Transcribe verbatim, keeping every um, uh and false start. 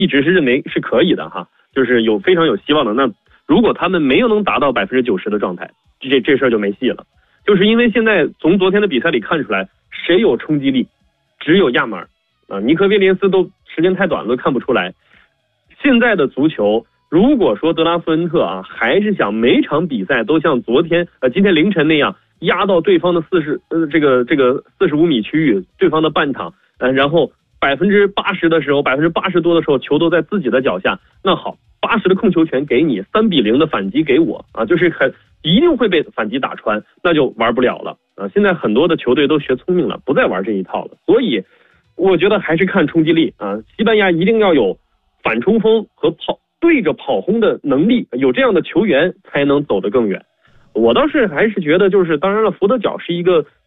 一直是认为是可以的哈，就是有非常有希望的。那如果他们没有能达到百分之九十的状态，这这事儿就没戏了。就是因为现在从昨天的比赛里看出来，谁有冲击力，只有亚马尔啊，尼克威廉斯都时间太短了，都看不出来。现在的足球，如果说德拉夫恩特啊，还是想每场比赛都像昨天呃今天凌晨那样压到对方的四十呃这个这个四十五米区域，对方的半场，呃然后百分之八十的时候，百分之八十多的时候，球都在自己的脚下，那好，八十的控球权给你，三比零的反击给我啊，就是很一定会被反击打穿，那就玩不了了啊。现在很多的球队都学聪明了，不再玩这一套了，所以我觉得还是看冲击力啊。西班牙一定要有反冲锋和跑对着跑轰的能力，有这样的球员才能走得更远。我倒是还是觉得，就是当然了，福德角是一个